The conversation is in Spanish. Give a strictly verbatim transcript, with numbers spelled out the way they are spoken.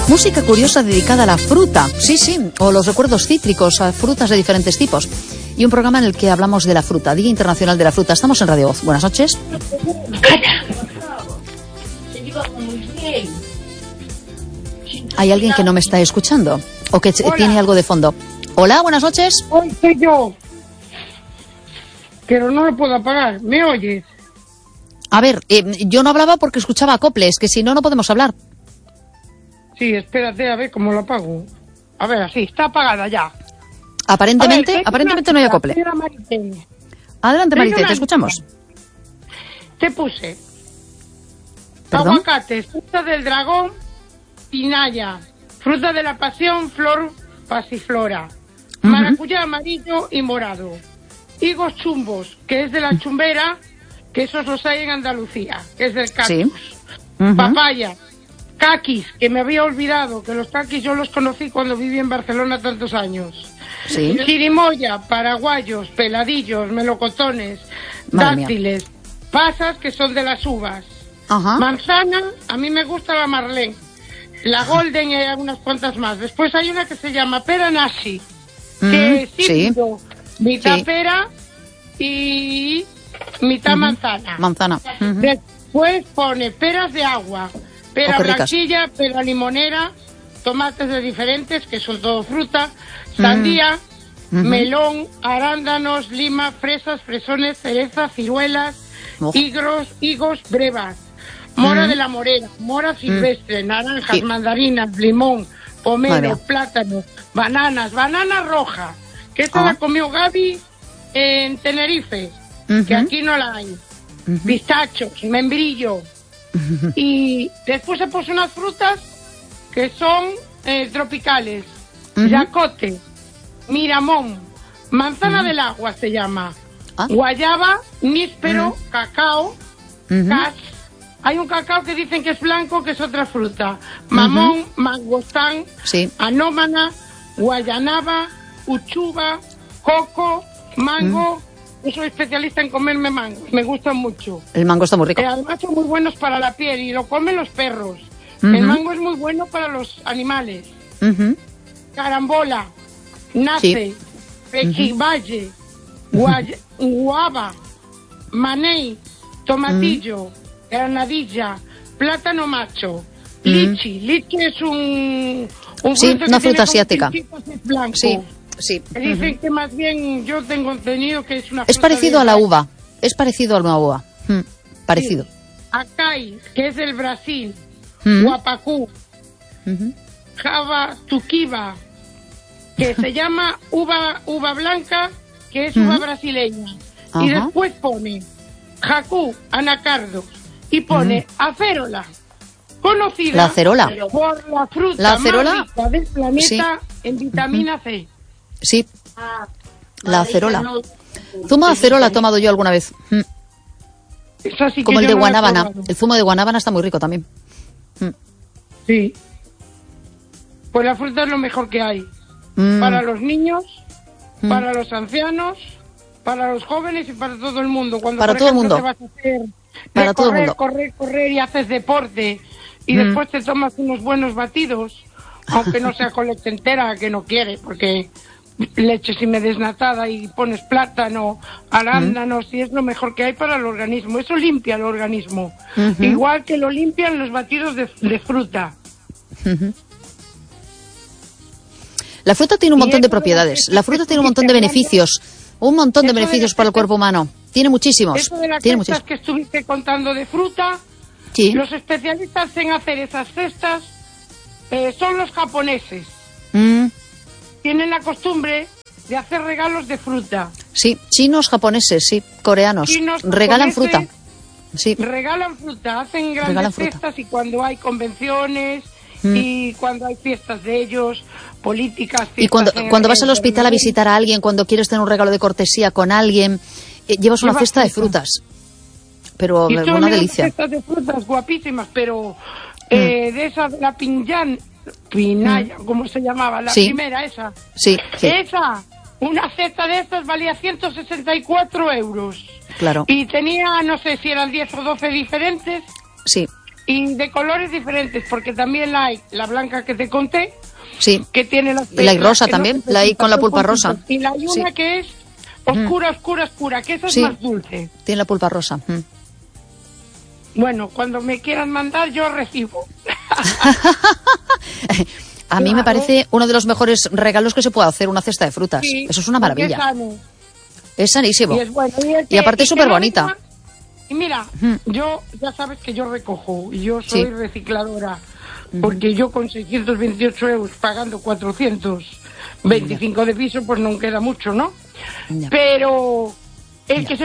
Música curiosa dedicada a la fruta, sí, sí, o los recuerdos cítricos, a frutas de diferentes tipos. Y un programa en el que hablamos de la fruta, Día Internacional de la Fruta. Estamos en Radio Voz. Buenas noches. ¿Hay alguien que no me está escuchando? ¿O que Hola. tiene algo de fondo? Hola, buenas noches. Hoy soy yo. Pero no lo puedo apagar. ¿Me oyes? A ver, eh, yo no hablaba porque escuchaba acoples, que si no, no podemos hablar. Sí, espérate a ver cómo lo apago. A ver, así, está apagada ya. Aparentemente, ver, aparentemente no hay acople. Adelante, Marité, te escuchamos. Te puse ¿Perdón? Aguacate, fruta del dragón, pinaya, fruta de la pasión, flor pasiflora, uh-huh. maracuyá amarillo y morado, higos chumbos, que es de la chumbera, que esos los hay en Andalucía, que es del cactus, sí. uh-huh. papaya, caquis, que me había olvidado, que los caquis yo los conocí cuando viví en Barcelona tantos años. Sí. Chirimoya, paraguayos, peladillos, melocotones, Madre dátiles, mía. pasas, que son de las uvas. Ajá. Manzana, a mí me gusta la Marlene, la Golden y algunas cuantas más. Después hay una que se llama pera nasi, mm, que es híbrido, sí. mitad sí. pera y mitad uh-huh. manzana. Manzana. Uh-huh. Después pone peras de agua, pera oh, blanquilla, pera limonera, tomates de diferentes, que son todo fruta, sandía, uh-huh. melón, arándanos, lima, fresas, fresones, cereza, ciruelas, oh. higos, higos, brevas, mora uh-huh. de la morera, mora silvestre, uh-huh. naranjas, sí. mandarinas, limón, pomelo, plátano, bananas, banana roja, que esta oh. la comió Gaby en Tenerife, uh-huh. que aquí no la hay, uh-huh. pistachos, membrillo, uh-huh. y después se puso unas frutas que son eh, tropicales, uh-huh. yacote, miramón, manzana uh-huh. del agua se llama, ¿Ah? guayaba, níspero, uh-huh. cacao, uh-huh. cas, hay un cacao que dicen que es blanco, que es otra fruta, mamón, uh-huh. mangostán, sí. anómana, guayanaba, uchuva, coco, mango. Uh-huh. Yo soy especialista en comerme mangos, me gustan mucho. El mango está muy rico. Eh, además son muy buenos para la piel y lo comen los perros. Uh-huh. El mango es muy bueno para los animales. Uh-huh. Carambola, nace, sí. pequivalle, uh-huh. guay- guava, maney, tomatillo, uh-huh. granadilla, plátano macho, uh-huh. lichi. Lichi es un, un sí, fruto una que fruta asiática. Blanco. Sí, sí. Me dicen uh-huh. que más bien yo tengo entendido que es una fruta. Es parecido a la uva. Es parecido a una uva. Hmm. Parecido. Sí. Acai, que es del Brasil. Uh-huh. Guapacú, uh-huh. Java, tuquiva, que se llama uva uva blanca, que es uh-huh. uva brasileña. Uh-huh. Y después pone jacú, anacardos, y pone uh-huh. acérola, conocida la acerola. por la fruta la acerola, más rica del planeta sí. en vitamina uh-huh. C. Sí, ah, la acerola. Zumo de acerola he tomado yo alguna vez. Mm. Sí Como el de no guanábana. El zumo de guanábana está muy rico también. Mm. Sí. Pues la fruta es lo mejor que hay. Mm. Para los niños, mm. para los ancianos, para los jóvenes y para todo el mundo. Cuando, para por todo ejemplo, el mundo. Te vas a hacer para correr, todo el mundo. correr, correr y haces deporte y mm. después te tomas unos buenos batidos, aunque no sea con leche entera, que no quiere, porque leche si me desnatada y pones plátano, arándanos, mm. y es lo mejor que hay para el organismo. Eso limpia el organismo, uh-huh. igual que lo limpian los batidos de, de fruta. Uh-huh. La fruta tiene un montón de propiedades, la fruta tiene un montón de beneficios, un montón de beneficios para el cuerpo humano. Tiene muchísimos. Eso de las tiene cestas muchísimos. que estuviste contando de fruta, sí. los especialistas en hacer esas cestas eh, son los japoneses. Mm. Tienen la costumbre de hacer regalos de fruta. Sí, chinos, japoneses, sí, coreanos. Chinos, regalan fruta. Sí. Regalan fruta, hacen grandes regalan fiestas fruta. Y cuando hay convenciones mm. y cuando hay fiestas de ellos, políticas. Y cuando, cuando vas al hospital a visitar a alguien, cuando quieres tener un regalo de cortesía con alguien, eh, llevas una cesta de frutas. Pero y una delicia. Cestas de frutas guapísimas, pero eh, mm. de esa, la pinyan, pinaya, mm. ¿cómo se llamaba? La sí. primera, esa. Sí, sí. Esa, una cesta de estas valía ciento sesenta y cuatro euros. Claro. Y tenía, no sé si eran diez o doce diferentes. Sí. Y de colores diferentes, porque también la hay la blanca que te conté, sí, que tiene las la hay rosa también, no la hay con la pulpa rosa. Y la hay una sí. que es oscura, mm. oscura, oscura, que esa sí. es más dulce. Tiene la pulpa rosa. Mm. Bueno, cuando me quieran mandar, yo recibo. A mí claro. me parece uno de los mejores regalos que se puede hacer, una cesta de frutas. Sí, eso es una maravilla. Es, sano. Es sanísimo. Y, es bueno. y, es que, y aparte es súper bonita. Y mira, uh-huh. yo ya sabes que yo recojo y yo soy sí. recicladora, uh-huh. porque yo con seiscientos veintiocho euros pagando cuatrocientos veinticinco yeah. de piso, pues no queda mucho, ¿no? Yeah. Pero el yeah. que se